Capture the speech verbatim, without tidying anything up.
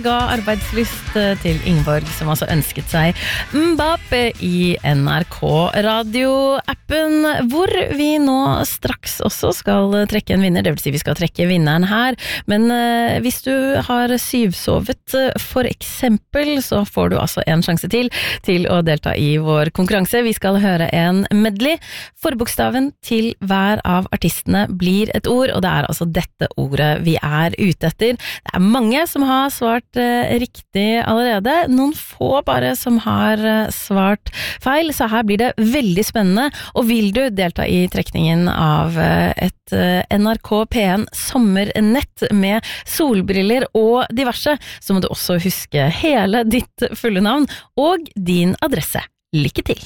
ga arbeidslyst til Ingeborg, som altså ønsket seg Mbappé i N R K-radioappen, hvor vi nå straks også skal trekke en vinner, det vil si vi skal trekke vinneren her, men eh, hvis du har syvsovet for eksempel, så får du altså en sjanse til til å delta i vår konkurranse. Vi skal høre en medley. Forbokstaven til hver av artistene blir et ord, og det er altså dette ordet vi er ute etter. Det er mange som har svart eh, riktig allerede, noen få bare som har eh, svart feil, så her blir det veldig spennende, og vil du delta i trekningen av eh, et eh, N R K P en sommernett med solbriller og diverse, så må du også huske hele ditt fulle navn og din adresse. Lykke til!